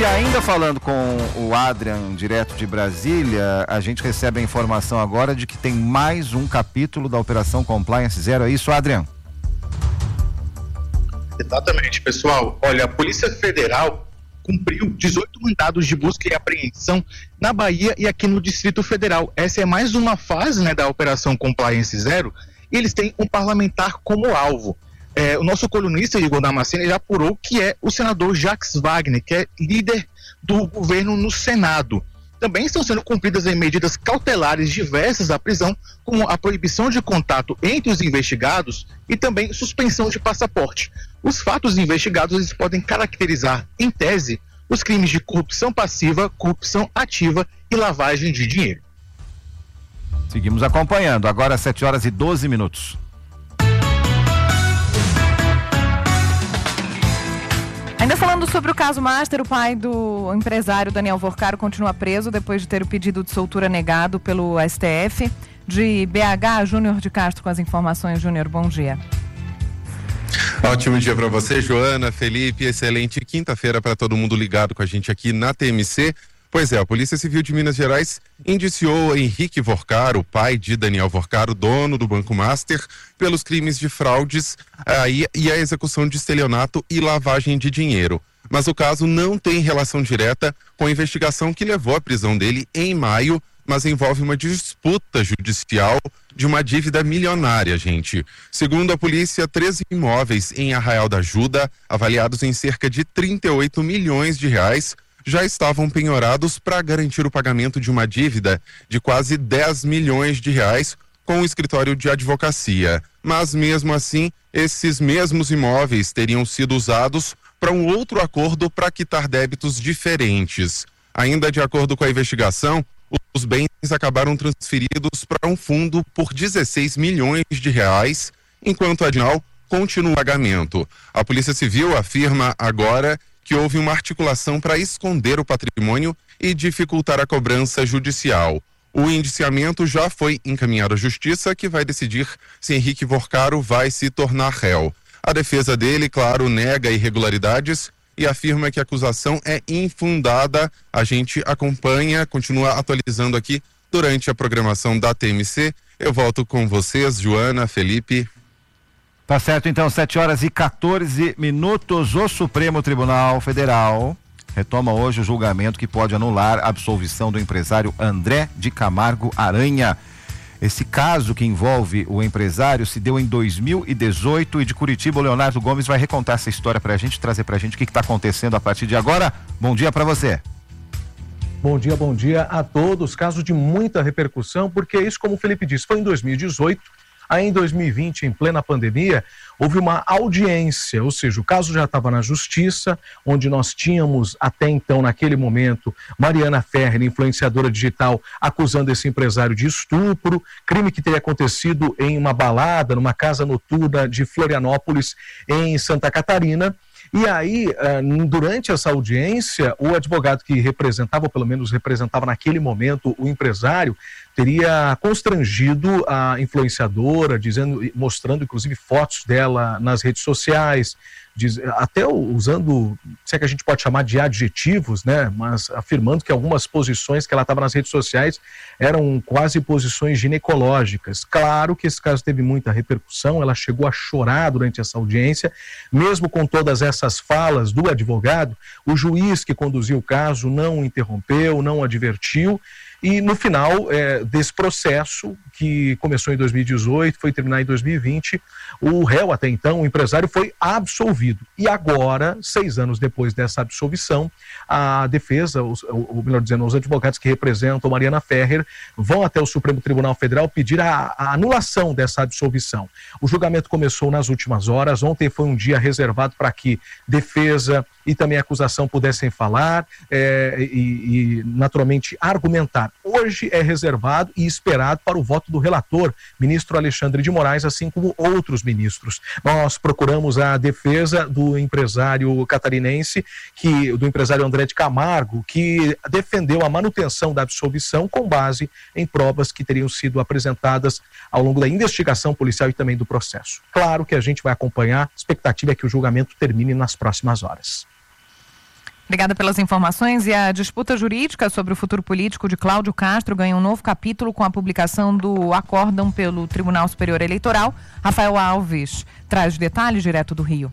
E ainda falando com o Adrian, direto de Brasília, a gente recebe a informação agora de que tem mais um capítulo da Operação Compliance Zero. É isso, Adrian? Exatamente, pessoal. Olha, a Polícia Federal cumpriu 18 mandados de busca e apreensão na Bahia e aqui no Distrito Federal. Essa é mais uma fase, da Operação Compliance Zero, e eles têm um parlamentar como alvo. O nosso colunista Igor Damasceno já apurou que é o senador Jacques Wagner, que é líder do governo no Senado. Também estão sendo cumpridas medidas cautelares diversas à prisão, como a proibição de contato entre os investigados e também suspensão de passaporte. Os fatos investigados eles podem caracterizar, em tese, os crimes de corrupção passiva, corrupção ativa e lavagem de dinheiro. Seguimos acompanhando, agora 7h12. Ainda falando sobre o caso Master, o pai do empresário Daniel Vorcaro continua preso depois de ter o pedido de soltura negado pelo STF. De BH, Júnior de Castro com as informações. Júnior, bom dia. Ótimo dia para você, Joana, Felipe, excelente quinta-feira para todo mundo ligado com a gente aqui na TMC. Pois é, a Polícia Civil de Minas Gerais indiciou Henrique Vorcaro, pai de Daniel Vorcaro, dono do Banco Master, pelos crimes de fraudes e a execução de estelionato e lavagem de dinheiro. Mas o caso não tem relação direta com a investigação que levou à prisão dele em maio, mas envolve uma disputa judicial de uma dívida milionária, gente. Segundo a polícia, 13 imóveis em Arraial da Ajuda, avaliados em cerca de 38 milhões de reais, já estavam penhorados para garantir o pagamento de uma dívida de quase 10 milhões de reais com o escritório de advocacia. Mas mesmo assim, esses mesmos imóveis teriam sido usados para um outro acordo para quitar débitos diferentes. Ainda de acordo com a investigação, os bens acabaram transferidos para um fundo por 16 milhões de reais, enquanto a Adinal continua o pagamento. A Polícia Civil afirma agora que houve uma articulação para esconder o patrimônio e dificultar a cobrança judicial. O indiciamento já foi encaminhado à Justiça, que vai decidir se Henrique Vorcaro vai se tornar réu. A defesa dele, claro, nega irregularidades e afirma que a acusação é infundada. A gente acompanha, continua atualizando aqui durante a programação da TMC. Eu volto com vocês, Joana, Felipe. Tá certo, então, 7h14. O Supremo Tribunal Federal retoma hoje o julgamento que pode anular a absolvição do empresário André de Camargo Aranha. Esse caso que envolve o empresário se deu em 2018 e de Curitiba o Leonardo Gomes vai recontar essa história pra gente, trazer pra gente o que está acontecendo a partir de agora. Bom dia para você. Bom dia a todos. Caso de muita repercussão, porque isso, como o Felipe disse, foi em 2018. Aí em 2020, em plena pandemia, houve uma audiência, ou seja, o caso já estava na justiça, onde nós tínhamos até então, naquele momento, Mariana Ferrer, influenciadora digital, acusando esse empresário de estupro, crime que teria acontecido em uma balada, numa casa noturna de Florianópolis, em Santa Catarina. E aí, durante essa audiência, o advogado que representava, ou pelo menos representava naquele momento o empresário, teria constrangido a influenciadora, mostrando inclusive fotos dela nas redes sociais, até usando, se é que a gente pode chamar de adjetivos, mas afirmando que algumas posições que ela estava nas redes sociais eram quase posições ginecológicas. Claro que esse caso teve muita repercussão, ela chegou a chorar durante essa audiência, mesmo com todas essas falas do advogado, o juiz que conduziu o caso não interrompeu, não advertiu. E no final desse processo, que começou em 2018, foi terminar em 2020, o réu até então, o empresário, foi absolvido. E agora, 6 anos depois dessa absolvição, a defesa, ou melhor dizendo, os advogados que representam Mariana Ferrer, vão até o Supremo Tribunal Federal pedir a anulação dessa absolvição. O julgamento começou nas últimas horas, ontem foi um dia reservado para que defesa e também a acusação pudessem falar e naturalmente argumentar. Hoje é reservado e esperado para o voto do relator, ministro Alexandre de Moraes, assim como outros ministros. Nós procuramos a defesa do empresário catarinense, do empresário André de Camargo, que defendeu a manutenção da absolvição com base em provas que teriam sido apresentadas ao longo da investigação policial e também do processo. Claro que a gente vai acompanhar, a expectativa é que o julgamento termine nas próximas horas. Obrigada pelas informações. E a disputa jurídica sobre o futuro político de Cláudio Castro ganha um novo capítulo com a publicação do acórdão pelo Tribunal Superior Eleitoral. Rafael Alves traz detalhes direto do Rio.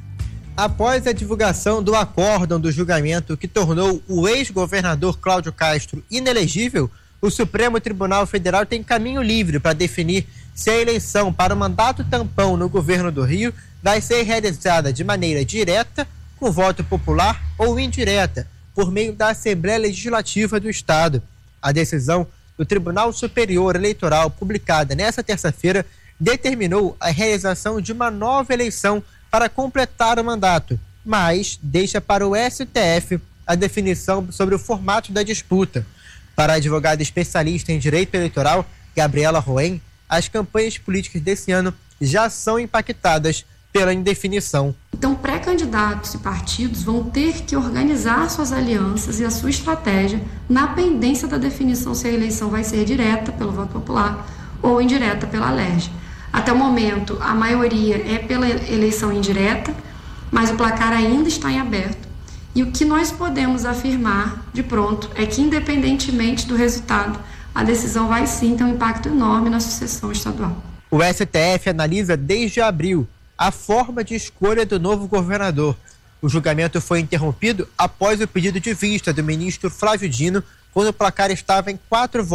Após a divulgação do acórdão do julgamento que tornou o ex-governador Cláudio Castro inelegível, o Supremo Tribunal Federal tem caminho livre para definir se a eleição para o mandato tampão no governo do Rio vai ser realizada de maneira direta, com voto popular, ou indireta, por meio da Assembleia Legislativa do Estado. A decisão do Tribunal Superior Eleitoral, publicada nesta terça-feira, determinou a realização de uma nova eleição para completar o mandato, mas deixa para o STF a definição sobre o formato da disputa. Para a advogada especialista em direito eleitoral, Gabriela Roen, as campanhas políticas desse ano já são impactadas pela indefinição. Então, pré-candidatos e partidos vão ter que organizar suas alianças e a sua estratégia na pendência da definição se a eleição vai ser direta pelo voto popular ou indireta pela LERJ. Até o momento, a maioria é pela eleição indireta, mas o placar ainda está em aberto. E o que nós podemos afirmar de pronto é que, independentemente do resultado, a decisão vai sim ter um impacto enorme na sucessão estadual. O STF analisa desde abril a forma de escolha do novo governador. O julgamento foi interrompido após o pedido de vista do ministro Flávio Dino, quando o placar estava em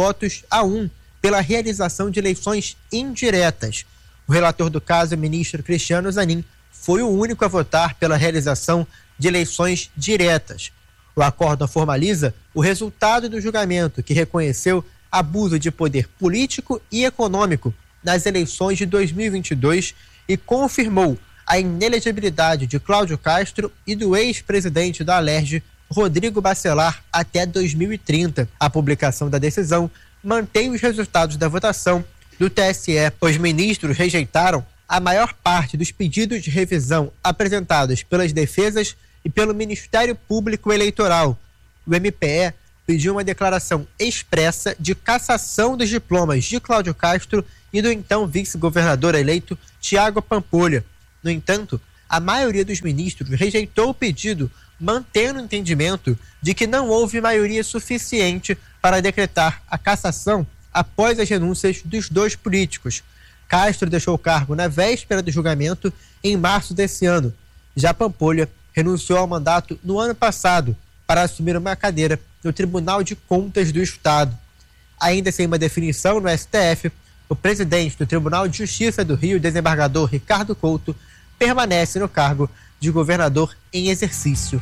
4-1 pela realização de eleições indiretas. O relator do caso, o ministro Cristiano Zanin, foi o único a votar pela realização de eleições diretas. O acórdão formaliza o resultado do julgamento, que reconheceu abuso de poder político e econômico nas eleições de 2022 e confirmou a inelegibilidade de Cláudio Castro e do ex-presidente da LERJ, Rodrigo Bacelar, até 2030. A publicação da decisão mantém os resultados da votação do TSE. Os ministros rejeitaram a maior parte dos pedidos de revisão apresentados pelas defesas e pelo Ministério Público Eleitoral. O MPE pediu uma declaração expressa de cassação dos diplomas de Cláudio Castro e do então vice-governador eleito Tiago Pampolha. No entanto, a maioria dos ministros rejeitou o pedido, mantendo o entendimento de que não houve maioria suficiente para decretar a cassação após as renúncias dos dois políticos. Castro deixou o cargo na véspera do julgamento, em março desse ano. Já Pampolha renunciou ao mandato no ano passado para assumir uma cadeira no Tribunal de Contas do Estado. Ainda sem uma definição no STF, o presidente do Tribunal de Justiça do Rio, desembargador Ricardo Couto, permanece no cargo de governador em exercício.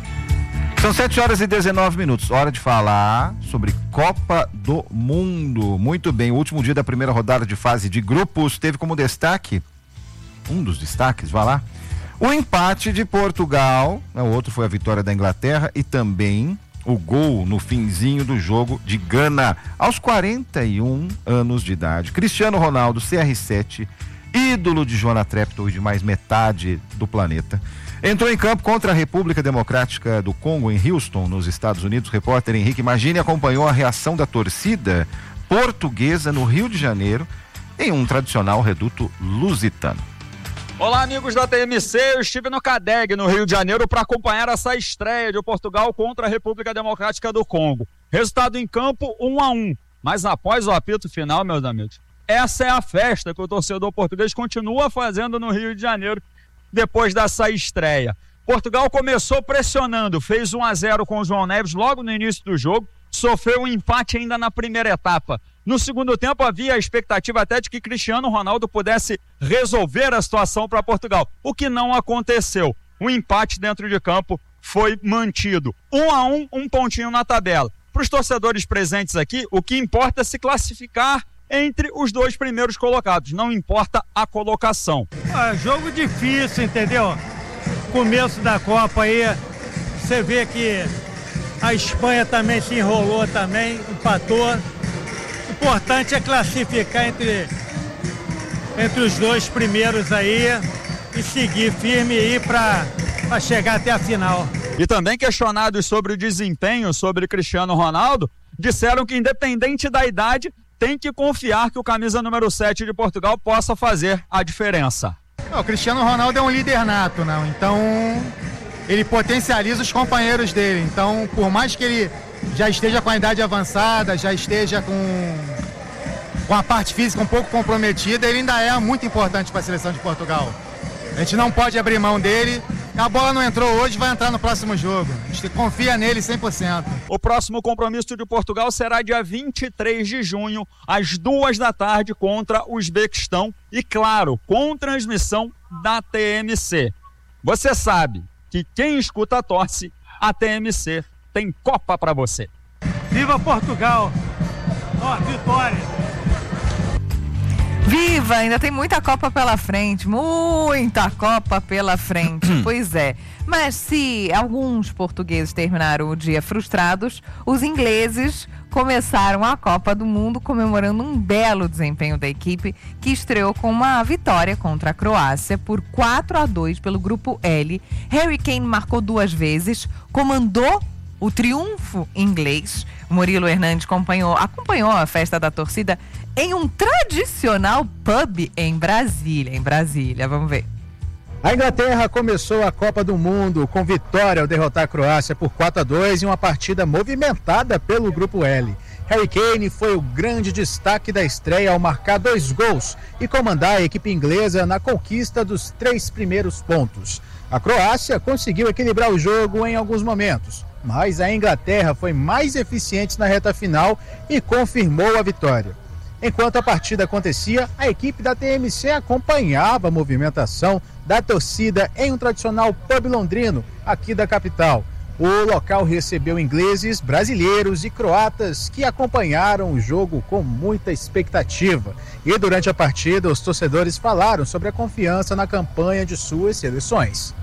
São 7h19. Hora de falar sobre Copa do Mundo. Muito bem, o último dia da primeira rodada de fase de grupos teve como destaque, um dos destaques, vai lá, o empate de Portugal, o outro foi a vitória da Inglaterra e também o gol no finzinho do jogo de Gana, aos 41 anos de idade. Cristiano Ronaldo, CR7, ídolo de Joana Treptow e de mais metade do planeta, entrou em campo contra a República Democrática do Congo, em Houston, nos Estados Unidos. O repórter Henrique Magini acompanhou a reação da torcida portuguesa no Rio de Janeiro, em um tradicional reduto lusitano. Olá, amigos da TMC, eu estive no CADEG, no Rio de Janeiro, para acompanhar essa estreia de Portugal contra a República Democrática do Congo. Resultado em campo, 1-1, mas após o apito final, meus amigos, essa é a festa que o torcedor português continua fazendo no Rio de Janeiro depois dessa estreia. Portugal começou pressionando, fez 1-0 com o João Neves logo no início do jogo, sofreu um empate ainda na primeira etapa. No segundo tempo havia a expectativa até de que Cristiano Ronaldo pudesse resolver a situação para Portugal, o que não aconteceu. O empate dentro de campo foi mantido. 1-1, um pontinho na tabela. Para os torcedores presentes aqui, o que importa é se classificar entre os dois primeiros colocados, não importa a colocação. Jogo difícil, entendeu? Começo da Copa aí, você vê que a Espanha também se enrolou também, empatou. O importante é classificar entre os dois primeiros aí e seguir firme aí para chegar até a final. E também questionados sobre o desempenho sobre Cristiano Ronaldo, disseram que independente da idade, tem que confiar que o camisa número 7 de Portugal possa fazer a diferença. O Cristiano Ronaldo é um líder nato, não? Então ele potencializa os companheiros dele. Então, por mais que ele já esteja com a idade avançada, já esteja com a parte física um pouco comprometida, ele ainda é muito importante para a seleção de Portugal. A gente não pode abrir mão dele. A bola não entrou hoje, vai entrar no próximo jogo. A gente confia nele 100%. O próximo compromisso de Portugal será dia 23 de junho, às 14h, contra o Uzbequistão. E, claro, com transmissão da TMC. Você sabe que quem escuta torce, a TMC tem Copa para você. Viva Portugal! Ó, vitória! Viva! Ainda tem muita Copa pela frente, muita Copa pela frente. Pois é. Mas se alguns portugueses terminaram o dia frustrados, os ingleses começaram a Copa do Mundo comemorando um belo desempenho da equipe, que estreou com uma vitória contra a Croácia por 4-2 pelo grupo L. Harry Kane marcou 2 vezes, comandou o triunfo inglês. Murilo Hernandes acompanhou a festa da torcida em um tradicional pub em Brasília. Vamos ver. A Inglaterra começou a Copa do Mundo com vitória ao derrotar a Croácia por 4-2 em uma partida movimentada pelo grupo L. Harry Kane foi o grande destaque da estreia ao marcar 2 gols e comandar a equipe inglesa na conquista dos 3 primeiros pontos. A Croácia conseguiu equilibrar o jogo em alguns momentos, mas a Inglaterra foi mais eficiente na reta final e confirmou a vitória. Enquanto a partida acontecia, a equipe da TMC acompanhava a movimentação da torcida em um tradicional pub londrino, aqui da capital. O local recebeu ingleses, brasileiros e croatas que acompanharam o jogo com muita expectativa. E durante a partida, os torcedores falaram sobre a confiança na campanha de suas seleções.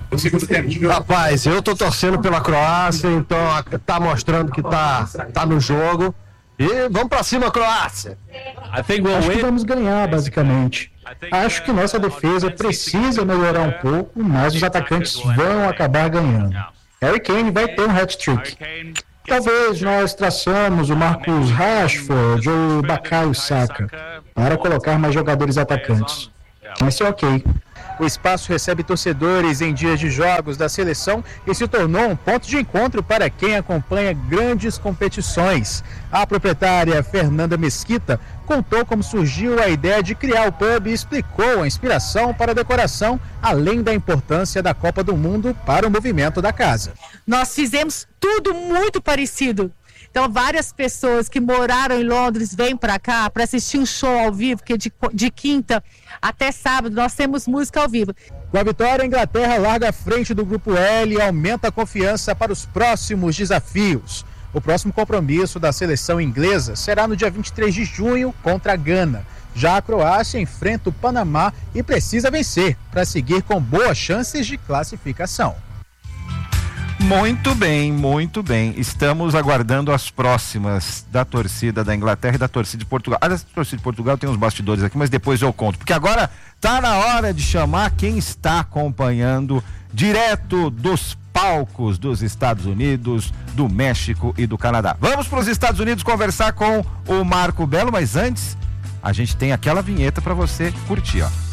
Rapaz, eu tô torcendo pela Croácia, então tá mostrando que tá no jogo. E vamos pra cima, Croácia! Acho que vamos ganhar, basicamente. Acho que nossa defesa precisa melhorar um pouco, mas os atacantes vão acabar ganhando. Harry Kane vai ter um hat-trick. Talvez nós traçamos o Marcus Rashford ou o Bukayo Saka para colocar mais jogadores atacantes. Mas é ok. O espaço recebe torcedores em dias de jogos da seleção e se tornou um ponto de encontro para quem acompanha grandes competições. A proprietária Fernanda Mesquita contou como surgiu a ideia de criar o pub e explicou a inspiração para a decoração, além da importância da Copa do Mundo para o movimento da casa. Nós fizemos tudo muito parecido. Então, várias pessoas que moraram em Londres vêm para cá para assistir um show ao vivo, porque de quinta até sábado nós temos música ao vivo. Com a vitória, a Inglaterra larga à frente do grupo L e aumenta a confiança para os próximos desafios. O próximo compromisso da seleção inglesa será no dia 23 de junho contra a Gana. Já a Croácia enfrenta o Panamá e precisa vencer para seguir com boas chances de classificação. Muito bem, muito bem. Estamos aguardando as próximas da torcida da Inglaterra e da torcida de Portugal. A torcida de Portugal tem uns bastidores aqui, mas depois eu conto. Porque agora tá na hora de chamar quem está acompanhando direto dos palcos dos Estados Unidos, do México e do Canadá. Vamos para os Estados Unidos conversar com o Marco Belo, mas antes a gente tem aquela vinheta para você curtir, ó.